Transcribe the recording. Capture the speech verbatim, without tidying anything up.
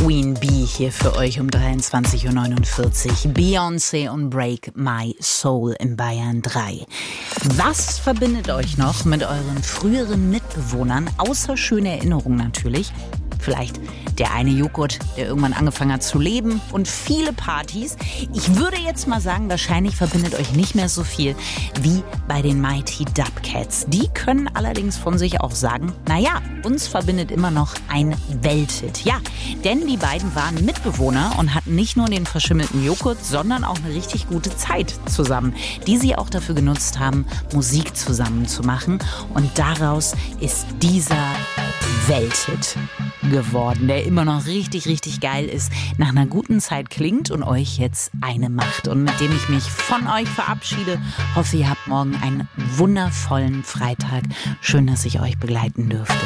Queen Bee hier für euch um dreiundzwanzig Uhr neunundvierzig. Beyoncé und Break My Soul in Bayern drei. Was verbindet euch noch mit euren früheren Mitbewohnern, außer schöne Erinnerungen natürlich? Vielleicht der eine Joghurt, der irgendwann angefangen hat zu leben, und viele Partys. Ich würde jetzt mal sagen, wahrscheinlich verbindet euch nicht mehr so viel wie bei den Mighty Dubcats. Die können allerdings von sich auch sagen, naja, uns verbindet immer noch ein Welthit. Ja, denn die beiden waren Mitbewohner und hatten nicht nur den verschimmelten Joghurt, sondern auch eine richtig gute Zeit zusammen, die sie auch dafür genutzt haben, Musik zusammen zu machen. Und daraus ist dieser Welthit geworden, der immer noch richtig, richtig geil ist, nach einer guten Zeit klingt und euch jetzt eine macht. Und mit dem ich mich von euch verabschiede, hoffe, ihr habt morgen einen wundervollen Freitag. Schön, dass ich euch begleiten durfte.